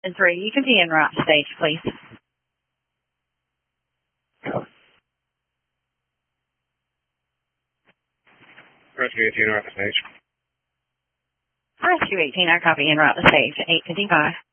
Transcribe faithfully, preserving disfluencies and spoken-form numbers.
And three, you can be en route to stage, please. Rescue eighteen, right to stage. Rescue eighteen, I copy en route to stage, eight fifty-five.